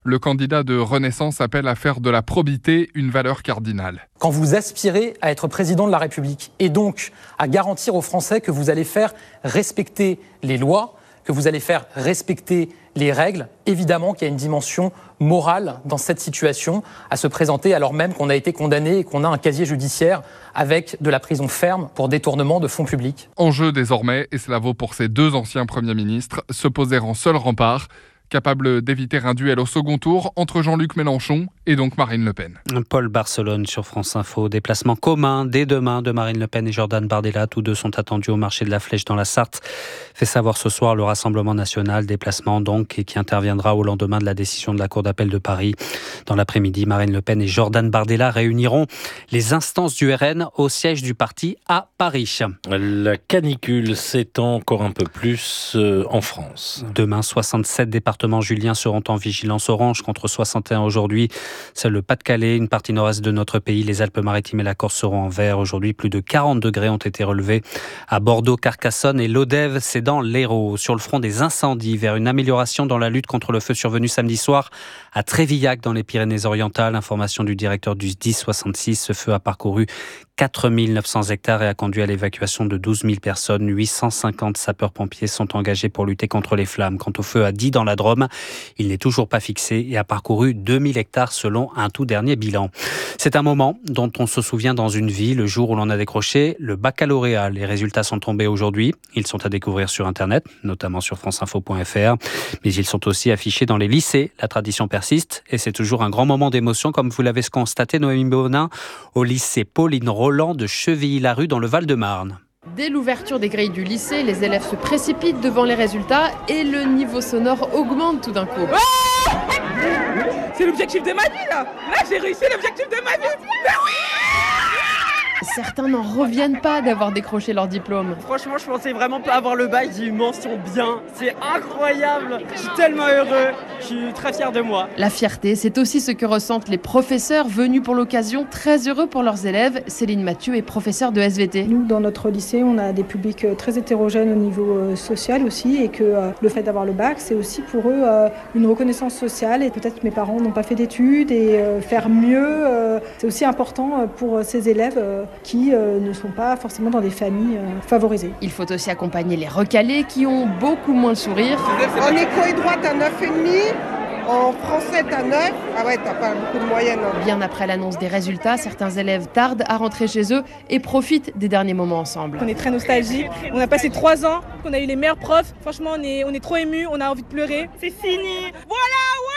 Le candidat de Renaissance appelle à faire de la probité une valeur cardinale. Quand vous aspirez à être président de la République et donc à garantir aux Français que vous allez faire respecter les lois, que vous allez faire respecter les règles, évidemment qu'il y a une dimension morale dans cette situation, à se présenter alors même qu'on a été condamné et qu'on a un casier judiciaire avec de la prison ferme pour détournement de fonds publics. Enjeu désormais, et cela vaut pour ces deux anciens premiers ministres, se poser en seul rempart, capable d'éviter un duel au second tour entre Jean-Luc Mélenchon et donc Marine Le Pen. Paul Barcelone sur France Info. Déplacement commun dès demain de Marine Le Pen et Jordan Bardella. Tous deux sont attendus au marché de la Flèche dans la Sarthe. Fait savoir ce soir le Rassemblement national. Déplacement donc et qui interviendra au lendemain de la décision de la Cour d'appel de Paris. Dans l'après-midi, Marine Le Pen et Jordan Bardella réuniront les instances du RN au siège du parti à Paris. La canicule s'étend encore un peu plus en France. Demain, 67 départements juliens seront en vigilance orange contre 61 aujourd'hui. Seul le Pas-de-Calais, une partie nord-est de notre pays, les Alpes-Maritimes et la Corse seront en vert. Aujourd'hui, plus de 40 degrés ont été relevés à Bordeaux, Carcassonne et Lodève, c'est dans l'Hérault. Sur le front des incendies, vers une amélioration dans la lutte contre le feu survenu samedi soir à Trévillac dans les Pyrénées-Orientales. Information du directeur du SDIS 66, ce feu a parcouru 4 900 hectares et a conduit à l'évacuation de 12 000 personnes. 850 sapeurs-pompiers sont engagés pour lutter contre les flammes. Quant au feu à Die dans la Drôme, il n'est toujours pas fixé et a parcouru 2000 hectares selon un tout dernier bilan. C'est un moment dont on se souvient dans une vie, le jour où l'on a décroché le baccalauréat. Les résultats sont tombés aujourd'hui. Ils sont à découvrir sur Internet, notamment sur franceinfo.fr. Mais ils sont aussi affichés dans les lycées. La tradition persiste et c'est toujours un grand moment d'émotion, comme vous l'avez constaté, Noémie Bonin, au lycée Pauline Roland de Chevilly-Larue dans le Val-de-Marne. Dès l'ouverture des grilles du lycée, les élèves se précipitent devant les résultats et le niveau sonore augmente tout d'un coup. C'est l'objectif de ma vie là. Là j'ai réussi l'objectif de ma vie. Mais oui! Certains n'en reviennent pas d'avoir décroché leur diplôme. Franchement, je pensais vraiment pas avoir le bac, j'ai eu mention bien. C'est incroyable. Je suis tellement heureux. Je suis très fier de moi. La fierté, c'est aussi ce que ressentent les professeurs venus pour l'occasion, très heureux pour leurs élèves. Céline Mathieu est professeure de SVT. Nous, dans notre lycée, on a des publics très hétérogènes au niveau social aussi, et que le fait d'avoir le bac, c'est aussi pour eux une reconnaissance sociale. Et peut-être que mes parents n'ont pas fait d'études et faire mieux, c'est aussi important pour ces élèves qui ne sont pas forcément dans des familles favorisées. Il faut aussi accompagner les recalés qui ont beaucoup moins le sourire. En éco et droit, t'as 9,5. En français, t'as 9. Ah ouais, t'as pas beaucoup de moyenne. Bien après l'annonce des résultats, certains élèves tardent à rentrer chez eux et profitent des derniers moments ensemble. On est très nostalgique. On a passé 3 ans, on a eu les meilleurs profs. Franchement, on est trop émus, on a envie de pleurer. C'est fini. Voilà, ouais!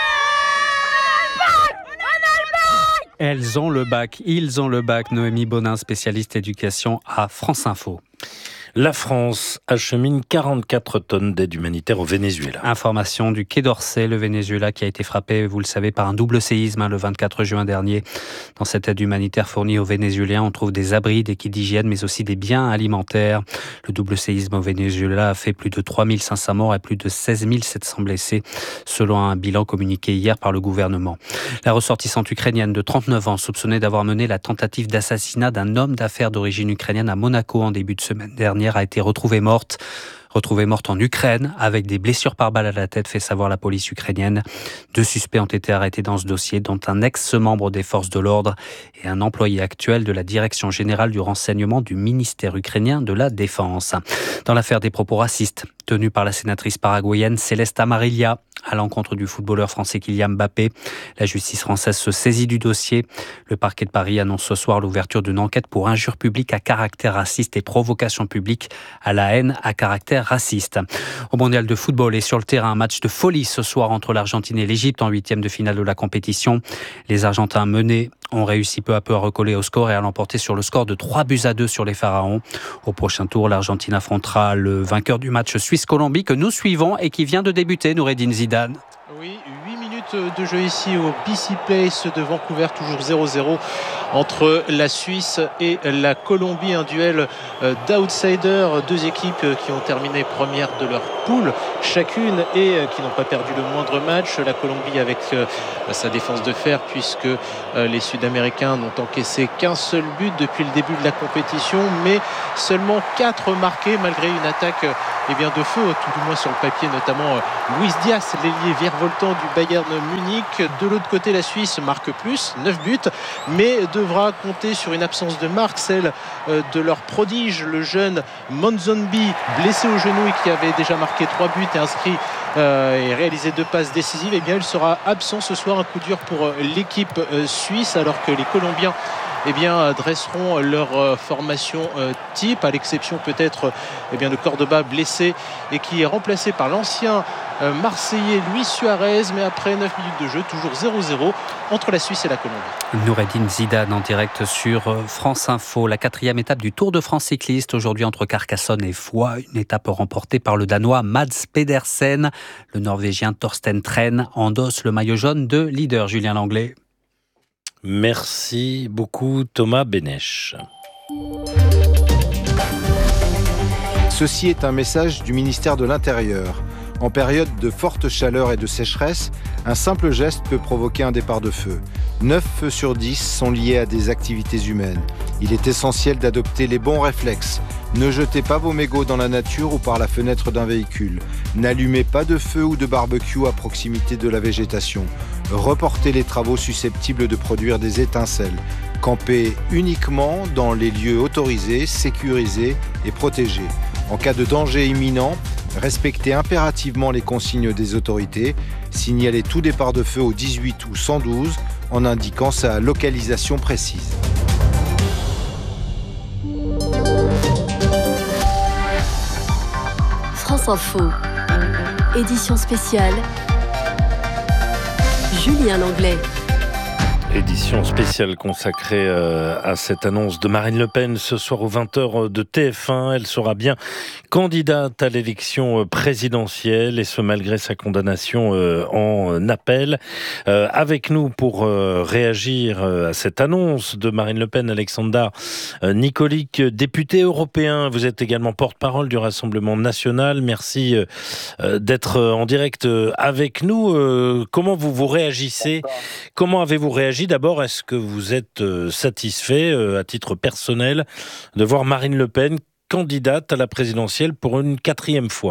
Elles ont le bac, ils ont le bac. Noémie Bonin, spécialiste éducation à France Info. La France achemine 44 tonnes d'aide humanitaire au Venezuela. Information du Quai d'Orsay, le Venezuela qui a été frappé, vous le savez, par un double séisme le 24 juin dernier. Dans cette aide humanitaire fournie aux Vénézuéliens, on trouve des abris, des kits d'hygiène, mais aussi des biens alimentaires. Le double séisme au Venezuela a fait plus de 3500 morts et plus de 16 700 blessés, selon un bilan communiqué hier par le gouvernement. La ressortissante ukrainienne de 39 ans, soupçonnée d'avoir mené la tentative d'assassinat d'un homme d'affaires d'origine ukrainienne à Monaco en début de semaine dernière, a été retrouvée morte en Ukraine avec des blessures par balle à la tête, fait savoir la police ukrainienne. 2 suspects ont été arrêtés dans ce dossier, dont un ex-membre des forces de l'ordre et un employé actuel de la Direction générale du renseignement du ministère ukrainien de la Défense. Dans l'affaire des propos racistes tenus par la sénatrice paraguayenne Céleste Amarilla à l'encontre du footballeur français Kylian Mbappé, la justice française se saisit du dossier. Le parquet de Paris annonce ce soir l'ouverture d'une enquête pour injure publique à caractère raciste et provocation publique à la haine à caractère raciste. Au mondial de football et sur le terrain, un match de folie ce soir entre l'Argentine et l'Égypte en 8e de finale de la compétition. Les Argentins menés ont réussi peu à peu à recoller au score et à l'emporter sur le score de 3-2 sur les Pharaons. Au prochain tour, l'Argentine affrontera le vainqueur du match Suisse-Colombie que nous suivons et qui vient de débuter, Noureddine Zidane. Oui, 8 minutes de jeu ici au BC Place de Vancouver, toujours 0-0 entre la Suisse et la Colombie. Un duel d'outsiders, 2 équipes qui ont terminé première de leur poule chacune et qui n'ont pas perdu le moindre match. La Colombie avec sa défense de fer, puisque les Sud-Américains n'ont encaissé qu'un seul but depuis le début de la compétition, mais seulement 4 marqués malgré une attaque de feu, tout du moins sur le papier, notamment Luis Diaz, l'ailier virevoltant du Bayern Munich. De l'autre côté, la Suisse marque plus, 9 buts, mais devra compter sur une absence de marque, celle de leur prodige, le jeune Monzonbi, blessé au genou et qui avait déjà marqué 3 buts et inscrit et réalisé 2 passes décisives. Eh bien, il sera absent ce soir, un coup dur pour l'équipe suisse, alors que les Colombiens dresseront leur formation type, à l'exception peut-être de Cordoba, blessé et qui est remplacé par l'ancien Marseillais Luis Suarez. Mais après 9 minutes de jeu, toujours 0-0 entre la Suisse et la Colombie. Noureddin Zidane en direct sur France Info. La 4e étape du Tour de France cycliste, aujourd'hui entre Carcassonne et Foix. Une étape remportée par le Danois Mads Pedersen. Le Norvégien Thorsten Tren endosse le maillot jaune de leader. Julien Langlais. Merci beaucoup Thomas Benech. Ceci est un message du ministère de l'Intérieur. En période de forte chaleur et de sécheresse, un simple geste peut provoquer un départ de feu. 9 feux sur 10 sont liés à des activités humaines. Il est essentiel d'adopter les bons réflexes. Ne jetez pas vos mégots dans la nature ou par la fenêtre d'un véhicule. N'allumez pas de feu ou de barbecue à proximité de la végétation. Reportez les travaux susceptibles de produire des étincelles. Campez uniquement dans les lieux autorisés, sécurisés et protégés. En cas de danger imminent, respectez impérativement les consignes des autorités. Signalez tout départ de feu au 18 ou 112 en indiquant sa localisation précise. France Info, édition spéciale, Julien Langlais. Édition spéciale consacrée à cette annonce de Marine Le Pen ce soir aux 20h de TF1. Elle sera bien candidate à l'élection présidentielle et ce malgré sa condamnation en appel. Avec nous pour réagir à cette annonce de Marine Le Pen, Alexandra Nikolic, député européen. Vous êtes également porte-parole du Rassemblement national. Merci d'être en direct avec nous. Comment vous réagissez ? Comment avez-vous réagi ? D'abord, est-ce que vous êtes satisfait, à titre personnel, de voir Marine Le Pen candidate à la présidentielle pour une 4e fois ?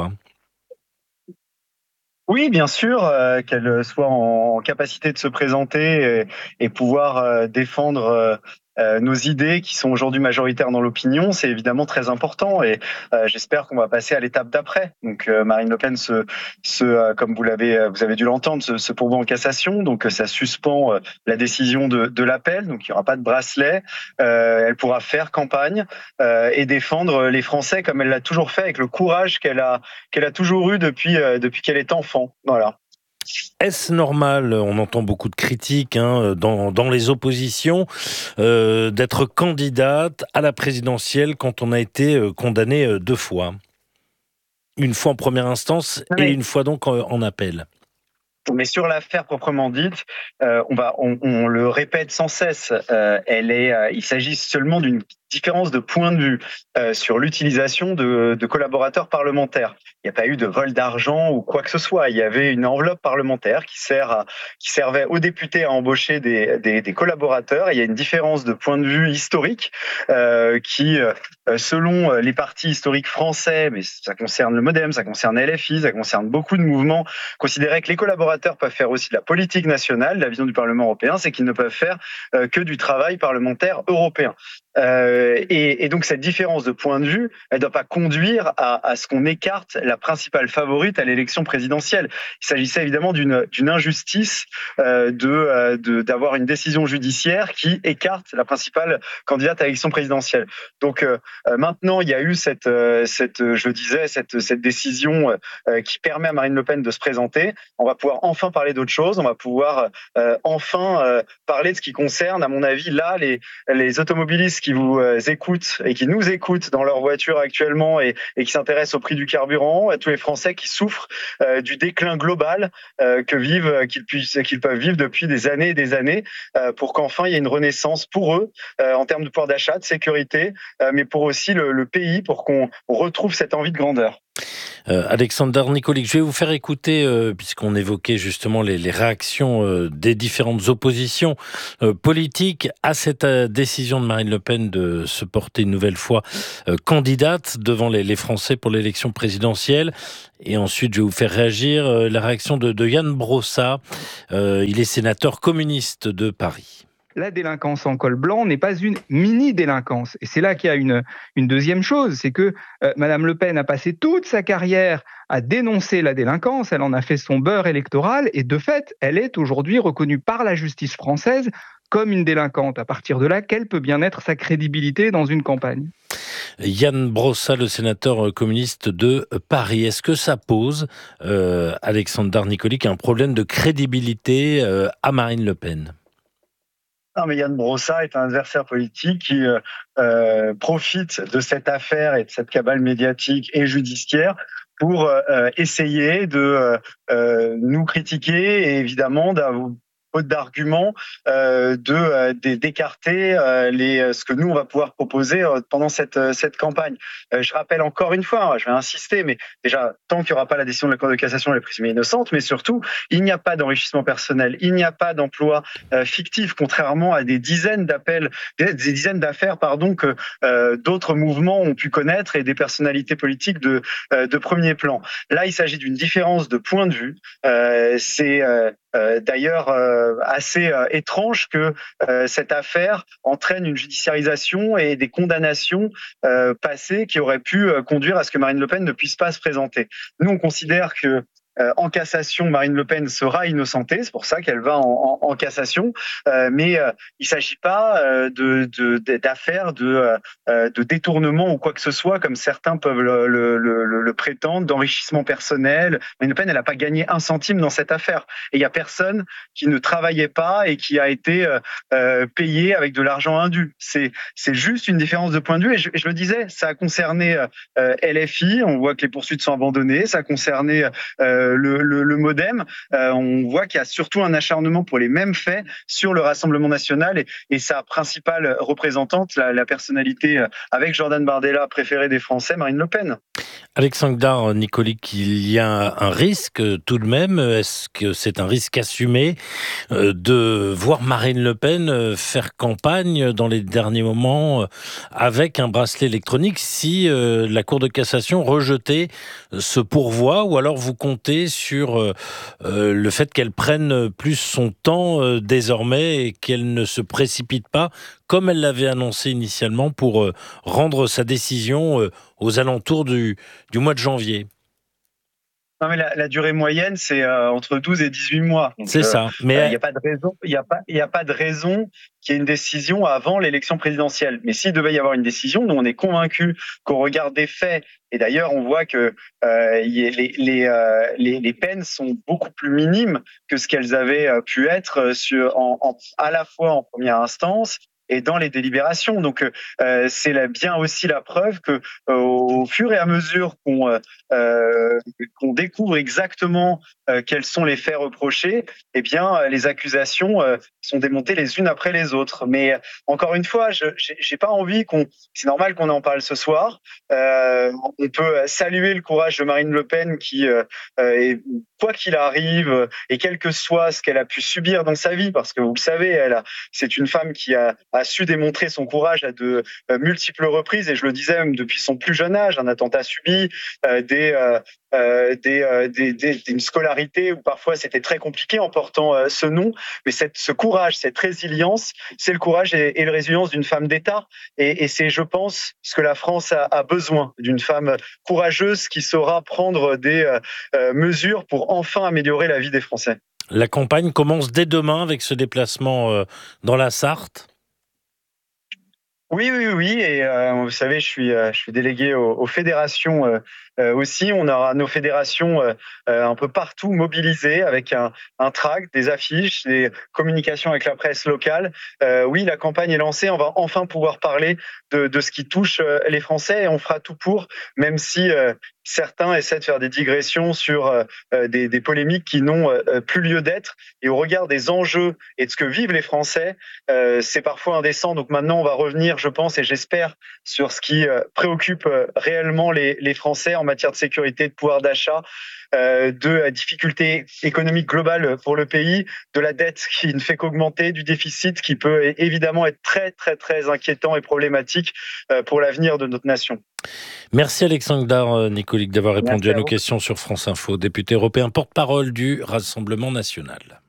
Oui, bien sûr, qu'elle soit en capacité de se présenter et pouvoir défendre nos idées qui sont aujourd'hui majoritaires dans l'opinion, c'est évidemment très important et j'espère qu'on va passer à l'étape d'après. Donc Marine Le Pen comme vous avez dû l'entendre, se pourvoit en cassation, donc ça suspend la décision de l'appel, donc il n'y aura pas de bracelet. Elle pourra faire campagne et défendre les Français comme elle l'a toujours fait, avec le courage qu'elle a toujours eu depuis qu'elle est enfant. Voilà. Est-ce normal, on entend beaucoup de critiques dans les oppositions, d'être candidate à la présidentielle quand on a été condamné 2 fois ? Une fois en première instance et une fois donc en appel. Mais sur l'affaire proprement dite, on le répète sans cesse, il s'agit seulement d'une différence de point de vue sur l'utilisation de collaborateurs parlementaires. Il n'y a pas eu de vol d'argent ou quoi que ce soit. Il y avait une enveloppe parlementaire qui servait aux députés à embaucher des collaborateurs. Et il y a une différence de point de vue historique qui, selon les partis historiques français, mais ça concerne le MoDem, ça concerne LFI, ça concerne beaucoup de mouvements, considérait que les collaborateurs peuvent faire aussi de la politique nationale. La vision du Parlement européen, c'est qu'ils ne peuvent faire que du travail parlementaire européen. Et donc cette différence de point de vue, elle ne doit pas conduire à ce qu'on écarte la principale favorite à l'élection présidentielle. Il s'agissait évidemment d'une injustice d'avoir une décision judiciaire qui écarte la principale candidate à l'élection présidentielle. Donc maintenant, il y a eu cette décision qui permet à Marine Le Pen de se présenter. On va pouvoir enfin parler d'autre chose. On va pouvoir enfin parler de ce qui concerne, à mon avis, là, les automobilistes qui vous écoutent et qui nous écoutent dans leur voiture actuellement et qui s'intéressent au prix du carburant, à tous les Français qui souffrent du déclin global qu'ils peuvent vivre depuis des années et des années, pour qu'enfin il y ait une renaissance pour eux en termes de pouvoir d'achat, de sécurité, mais pour aussi le pays, pour qu'on retrouve cette envie de grandeur. Alexandre Nicolic, je vais vous faire écouter, puisqu'on évoquait justement les réactions des différentes oppositions politiques à cette décision de Marine Le Pen de se porter une nouvelle fois candidate devant les Français pour l'élection présidentielle. Et ensuite, je vais vous faire réagir la réaction de Yann Brossat. Il est sénateur communiste de Paris. La délinquance en col blanc n'est pas une mini-délinquance. Et c'est là qu'il y a une deuxième chose, c'est que Madame Le Pen a passé toute sa carrière à dénoncer la délinquance, elle en a fait son beurre électoral, et de fait, elle est aujourd'hui reconnue par la justice française comme une délinquante. À partir de là, quelle peut bien être sa crédibilité dans une campagne ? Yann Brossat, le sénateur communiste de Paris. Est-ce que ça pose, Alexandre Nicolic, un problème de crédibilité à Marine Le Pen ? Non, mais Yann Brossat est un adversaire politique qui profite de cette affaire et de cette cabale médiatique et judiciaire pour essayer de nous critiquer et évidemment d'avoir d'arguments d'écarter ce que nous on va pouvoir proposer pendant cette campagne. Je rappelle encore une fois, je vais insister, mais déjà tant qu'il n'y aura pas la décision de la Cour de cassation, elle est présumée innocente, mais surtout il n'y a pas d'enrichissement personnel, il n'y a pas d'emploi fictif, contrairement à des dizaines d'affaires que d'autres mouvements ont pu connaître et des personnalités politiques de premier plan. Là, il s'agit d'une différence de point de vue. C'est d'ailleurs assez étrange que cette affaire entraîne une judiciarisation et des condamnations passées qui auraient pu conduire à ce que Marine Le Pen ne puisse pas se présenter. Nous, on considère que en cassation, Marine Le Pen sera innocentée, c'est pour ça qu'elle va en cassation, mais il ne s'agit pas d'affaires de détournement ou quoi que ce soit, comme certains peuvent le prétendre, d'enrichissement personnel. Marine Le Pen, elle n'a pas gagné un centime dans cette affaire. Et il n'y a personne qui ne travaillait pas et qui a été payé avec de l'argent indu. C'est juste une différence de point de vue. Et je le disais, ça a concerné LFI, on voit que les poursuites sont abandonnées, ça a concerné le MoDem, on voit qu'il y a surtout un acharnement pour les mêmes faits sur le Rassemblement national et sa principale représentante, la personnalité avec Jordan Bardella préférée des Français, Marine Le Pen. Alexandre Nicolic, il y a un risque tout de même, est-ce que c'est un risque assumé de voir Marine Le Pen faire campagne dans les derniers moments avec un bracelet électronique si la Cour de cassation rejetait ce pourvoi, ou alors vous comptez sur le fait qu'elle prenne plus son temps désormais et qu'elle ne se précipite pas comme elle l'avait annoncé initialement pour rendre sa décision aux alentours du mois de janvier? Non, mais la durée moyenne, c'est entre 12 et 18 mois. C'est ça. Mais il n'y a pas de raison. Il y a pas de raison qu'il y ait une décision avant l'élection présidentielle. Mais s'il devait y avoir une décision, nous on est convaincus qu'au regard des faits, et d'ailleurs on voit que les peines sont beaucoup plus minimes que ce qu'elles avaient pu être à la fois en première instance et dans les délibérations. Donc c'est bien aussi la preuve que au fur et à mesure qu'on découvre exactement quels sont les faits reprochés, eh bien les accusations sont démontées les unes après les autres. Mais encore une fois, j'ai pas envie c'est normal qu'on en parle ce soir. On peut saluer le courage de Marine Le Pen qui quoi qu'il arrive et quel que soit ce qu'elle a pu subir dans sa vie, parce que vous le savez, c'est une femme qui a su démontrer son courage à de multiples reprises, et je le disais même depuis son plus jeune âge, un attentat subi, une scolarité où parfois c'était très compliqué en portant ce nom, mais ce courage, cette résilience, c'est le courage et la résilience d'une femme d'État, et c'est, je pense, ce que la France a besoin, d'une femme courageuse qui saura prendre des mesures pour enfin améliorer la vie des Français. La campagne commence dès demain avec ce déplacement dans la Sarthe. Oui, et vous savez, je suis délégué aux fédérations aussi. On aura nos fédérations un peu partout mobilisées avec un tract, des affiches, des communications avec la presse locale. Oui, la campagne est lancée. On va enfin pouvoir parler de ce qui touche les Français, et on fera tout pour, même si certains essaient de faire des digressions sur des polémiques qui n'ont plus lieu d'être. Et au regard des enjeux et de ce que vivent les Français, c'est parfois indécent. Donc maintenant, on va revenir, je pense et j'espère, sur ce qui préoccupe réellement les Français en matière de sécurité, de pouvoir d'achat, de difficultés économiques globales pour le pays, de la dette qui ne fait qu'augmenter, du déficit qui peut évidemment être très très très inquiétant et problématique pour l'avenir de notre nation. Merci Alexandre Nicolic d'avoir répondu à nos questions sur France Info, député européen porte-parole du Rassemblement national.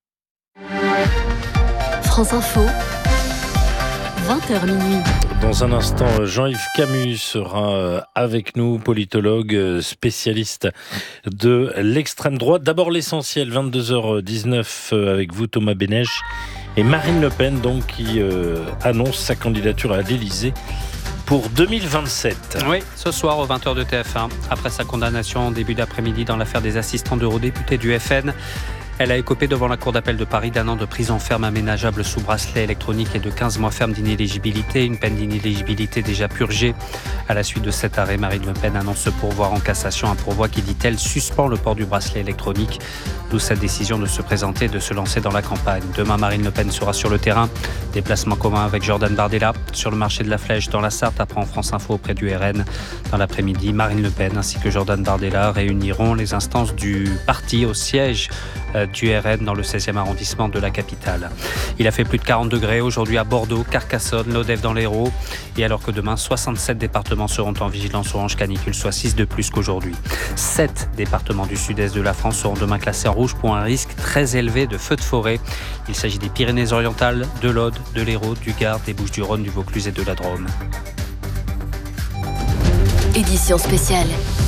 France Info, 20h minuit. Dans un instant, Jean-Yves Camus sera avec nous, politologue, spécialiste de l'extrême droite. D'abord l'essentiel, 22h19 avec vous Thomas Bénèche et Marine Le Pen donc qui annonce sa candidature à l'Élysée pour 2027. Oui, ce soir aux 20h de TF1, après sa condamnation en début d'après-midi dans l'affaire des assistants d'eurodéputés du FN. Elle a écopé devant la Cour d'appel de Paris d'1 an de prison ferme aménageable sous bracelet électronique et de 15 mois ferme d'inéligibilité. Une peine d'inéligibilité déjà purgée. À la suite de cet arrêt, Marine Le Pen annonce ce pourvoi en cassation. Un pourvoi qui, dit-elle, suspend le port du bracelet électronique. D'où sa décision de se présenter et de se lancer dans la campagne. Demain, Marine Le Pen sera sur le terrain. Déplacement commun avec Jordan Bardella sur le marché de la Flèche dans la Sarthe, apprend France Info auprès du RN. Dans l'après-midi, Marine Le Pen ainsi que Jordan Bardella réuniront les instances du parti au siège du RN dans le 16e arrondissement de la capitale. Il a fait plus de 40 degrés aujourd'hui à Bordeaux, Carcassonne, Lodève dans l'Hérault. Et alors que demain, 67 départements seront en vigilance orange canicule, soit 6 de plus qu'aujourd'hui. 7 départements du sud-est de la France seront demain classés en rouge pour un risque très élevé de feux de forêt. Il s'agit des Pyrénées-Orientales, de l'Aude, de l'Hérault, du Gard, des Bouches-du-Rhône, du Vaucluse et de la Drôme. Édition spéciale.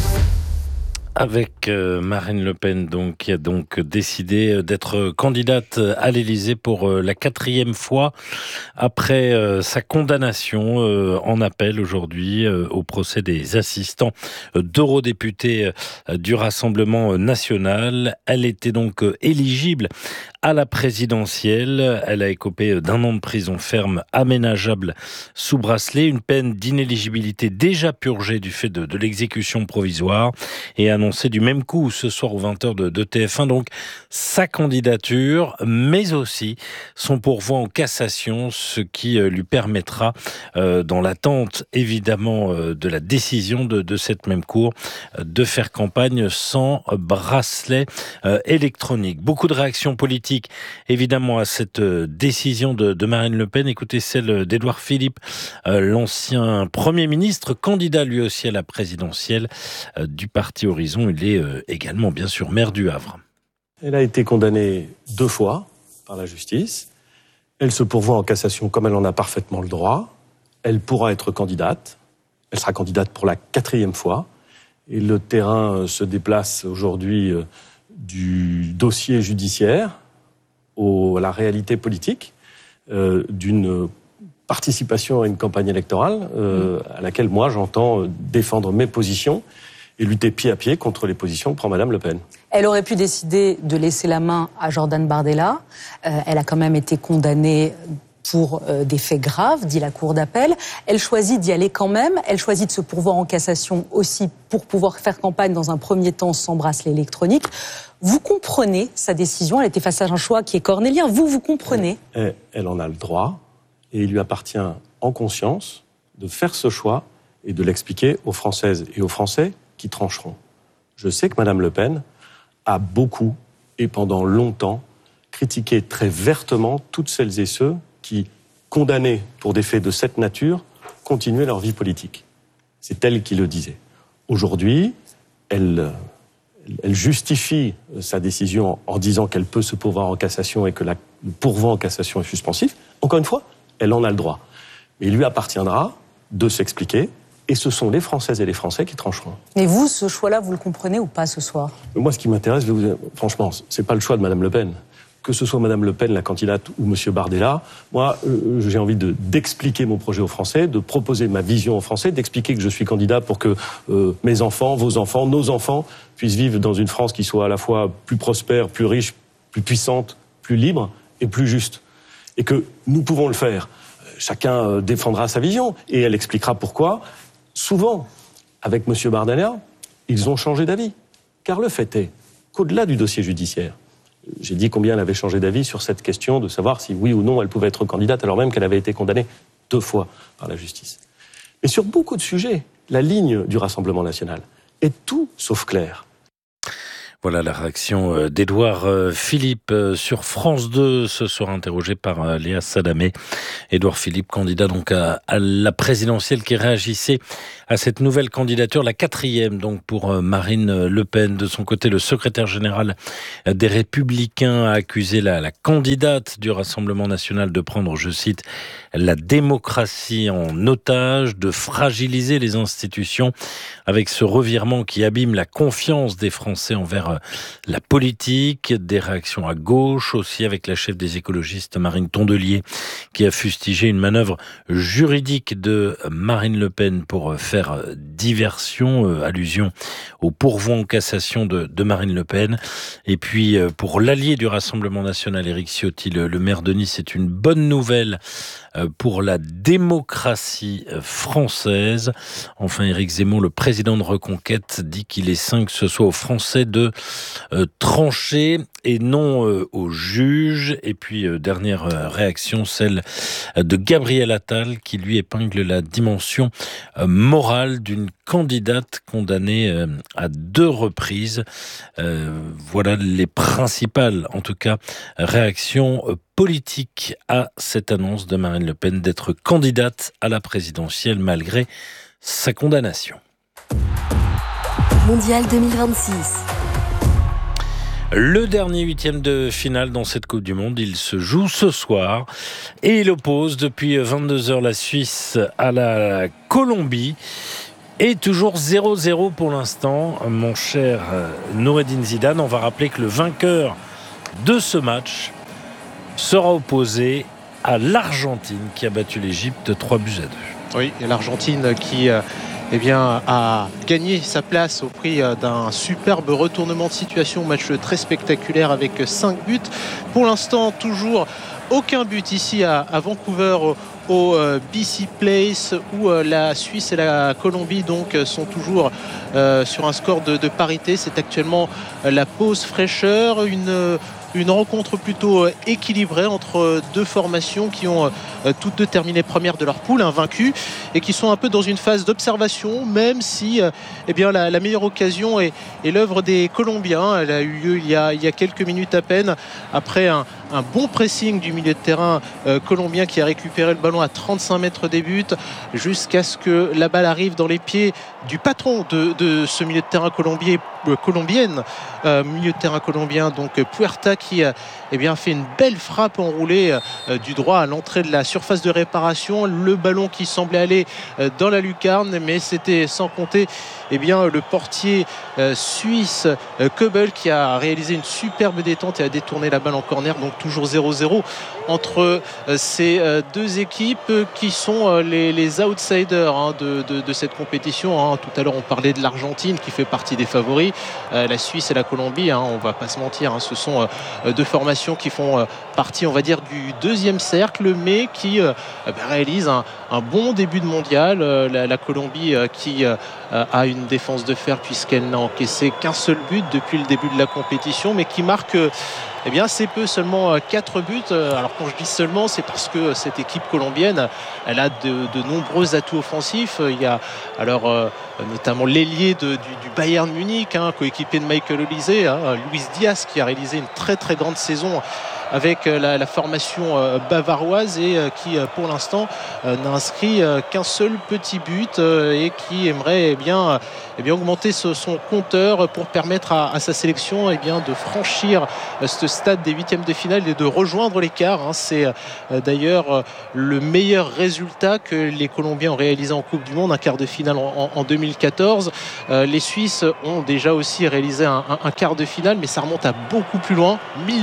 Avec Marine Le Pen, donc, qui a donc décidé d'être candidate à l'Élysée pour la 4e fois après sa condamnation en appel aujourd'hui au procès des assistants d'eurodéputés du Rassemblement national. Elle était donc éligible à la présidentielle. Elle a écopé d'1 an de prison ferme aménageable sous bracelet, une peine d'inéligibilité déjà purgée du fait de l'exécution provisoire et annoncé du même coup ce soir aux 20h de TF1, donc sa candidature, mais aussi son pourvoi en cassation, ce qui lui permettra, dans l'attente évidemment de la décision de cette même cour, de faire campagne sans bracelet électronique. Beaucoup de réactions politiques évidemment à cette décision de Marine Le Pen. Écoutez celle d'Édouard Philippe, l'ancien Premier ministre, candidat lui aussi à la présidentielle du parti Horizon. Il est également, bien sûr, maire du Havre. Elle a été condamnée 2 fois par la justice. Elle se pourvoit en cassation comme elle en a parfaitement le droit. Elle pourra être candidate. Elle sera candidate pour la 4e fois. Et le terrain se déplace aujourd'hui du dossier judiciaire à la réalité politique d'une participation à une campagne électorale à laquelle moi j'entends défendre mes positions et lutter pied à pied contre les positions que prend Madame Le Pen. Elle aurait pu décider de laisser la main à Jordan Bardella. Elle a quand même été condamnée pour des faits graves, dit la Cour d'appel. Elle choisit d'y aller quand même. Elle choisit de se pourvoir en cassation aussi pour pouvoir faire campagne dans un premier temps sans bracelet électronique. Vous comprenez sa décision. Elle était face à un choix qui est cornélien. Vous comprenez. Elle en a le droit et il lui appartient en conscience de faire ce choix et de l'expliquer aux Françaises et aux Français qui trancheront. Je sais que Madame Le Pen a beaucoup et pendant longtemps critiqué très vertement toutes celles et ceux qui, condamnés pour des faits de cette nature, continuaient leur vie politique. C'est elle qui le disait. Aujourd'hui, elle justifie sa décision en disant qu'elle peut se pourvoir en cassation et que le pourvoi en cassation est suspensif. Encore une fois, elle en a le droit. Mais il lui appartiendra de s'expliquer. Et ce sont les Françaises et les Français qui trancheront. Mais vous, ce choix-là, vous le comprenez ou pas ce soir ? Moi, ce qui m'intéresse, franchement, c'est pas le choix de Madame Le Pen. Que ce soit Madame Le Pen, la candidate, ou Monsieur Bardella, moi, j'ai envie d'expliquer mon projet aux Français, de proposer ma vision aux Français, d'expliquer que je suis candidat pour que mes enfants, vos enfants, nos enfants puissent vivre dans une France qui soit à la fois plus prospère, plus riche, plus puissante, plus libre et plus juste. Et que nous pouvons le faire. Chacun défendra sa vision et elle expliquera pourquoi. Souvent, avec M. Bardella, ils ont changé d'avis. Car le fait est qu'au-delà du dossier judiciaire, j'ai dit combien elle avait changé d'avis sur cette question de savoir si oui ou non elle pouvait être candidate alors même qu'elle avait été condamnée 2 fois par la justice. Mais sur beaucoup de sujets, la ligne du Rassemblement national, est tout sauf clair. Voilà la réaction d'Édouard Philippe sur France 2 ce soir, interrogé par Léa Salamé. Édouard Philippe, candidat donc à la présidentielle, qui réagissait à cette nouvelle candidature, la 4e donc pour Marine Le Pen. De son côté, le secrétaire général des Républicains a accusé la candidate du Rassemblement national de prendre, je cite, la démocratie en otage, de fragiliser les institutions avec ce revirement qui abîme la confiance des Français envers la politique. Des réactions à gauche aussi, avec la chef des écologistes Marine Tondelier qui a fustigé une manœuvre juridique de Marine Le Pen pour faire diversion, allusion au pourvoi en cassation de Marine Le Pen. Et puis pour l'allié du Rassemblement national, Éric Ciotti, le maire de Nice, c'est une bonne nouvelle pour la démocratie française. Enfin, Éric Zemmour, le président de Reconquête, dit qu'il est sain que ce soit aux Français de trancher et non aux juges. Et puis, dernière réaction, celle de Gabriel Attal, qui lui épingle la dimension morale d'une candidate condamnée à 2 reprises. Voilà les principales, en tout cas, réactions politique à cette annonce de Marine Le Pen d'être candidate à la présidentielle malgré sa condamnation. Mondial 2026. Le dernier 8e de finale dans cette Coupe du Monde, il se joue ce soir et il oppose depuis 22h la Suisse à la Colombie. Et toujours 0-0 pour l'instant, mon cher Noureddine Zidane. On va rappeler que le vainqueur de ce match sera opposé à l'Argentine qui a battu l'Égypte 3-2. Oui, et l'Argentine qui a gagné sa place au prix d'un superbe retournement de situation, match très spectaculaire avec 5 buts. Pour l'instant, toujours aucun but ici à Vancouver au BC Place, où la Suisse et la Colombie donc sont toujours sur un score de parité. C'est actuellement la pause fraîcheur, une rencontre plutôt équilibrée entre 2 formations qui ont toutes 2 terminé premières de leur poule, invaincus, et qui sont un peu dans une phase d'observation, même si la meilleure occasion est l'œuvre des Colombiens. Elle a eu lieu il y a quelques minutes à peine, après un bon pressing du milieu de terrain colombien qui a récupéré le ballon à 35 mètres des buts, jusqu'à ce que la balle arrive dans les pieds du patron de ce milieu de terrain colombienne, milieu de terrain colombien, donc Puerta, qui fait une belle frappe enroulée du droit à l'entrée de la surface de réparation. Le ballon qui semblait aller dans la lucarne, mais c'était sans compter le portier suisse Köbel, qui a réalisé une superbe détente et a détourné la balle en corner. Donc toujours 0-0 entre ces 2 équipes qui sont les outsiders de cette compétition. Tout à l'heure on parlait de l'Argentine qui fait partie des favoris, la Suisse et la Colombie, on va pas se mentir, ce sont 2 formations qui font partie, on va dire, du 2e cercle, mais qui réalisent un bon début de mondial. La Colombie qui a une défense de fer, puisqu'elle n'a encaissé qu'un seul but depuis le début de la compétition, mais qui marque assez peu, seulement 4 buts. Alors quand je dis seulement, c'est parce que cette équipe colombienne, elle a de nombreux atouts offensifs. Il y a notamment l'ailier du Bayern Munich, coéquipier de Michael Olise, Luis Diaz, qui a réalisé une très très grande saison avec la formation bavaroise et qui pour l'instant n'a inscrit qu'un seul petit but et qui aimerait augmenter son compteur pour permettre à sa sélection de franchir ce stade des 8e de finale et de rejoindre l'écart. C'est d'ailleurs le meilleur résultat que les Colombiens ont réalisé en Coupe du Monde, un quart de finale en 2014. Les Suisses ont déjà aussi réalisé un quart de finale, mais ça remonte à beaucoup plus loin,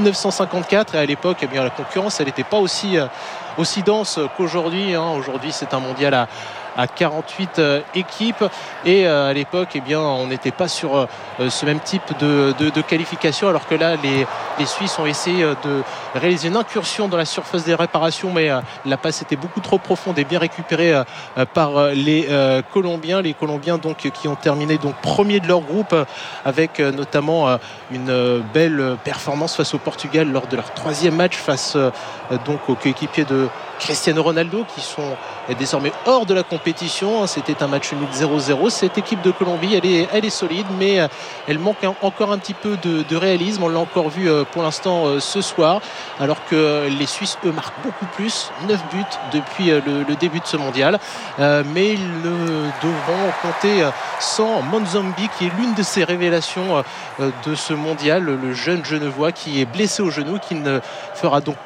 1954, et à l'époque la concurrence elle n'était pas aussi dense qu'aujourd'hui. Aujourd'hui c'est un mondial à 48 équipes et à l'époque on n'était pas sur ce même type de qualification, alors que là les Suisses ont essayé de réaliser une incursion dans la surface des réparations, mais la passe était beaucoup trop profonde et bien récupérée par les Colombiens donc qui ont terminé donc premier de leur groupe, avec notamment une belle performance face au Portugal lors de leur 3e match face donc aux coéquipiers de Cristiano Ronaldo, qui sont désormais hors de la compétition compétition. C'était un match nul 0-0. Cette équipe de Colombie, elle est solide, mais elle manque encore un petit peu de réalisme. On l'a encore vu pour l'instant ce soir, alors que les Suisses, eux, marquent beaucoup plus, 9 buts depuis le début de ce mondial. Mais ils devront compter sans Monzombi, qui est l'une de ces révélations de ce mondial, le jeune Genevois qui est blessé au genou, qui ne fera donc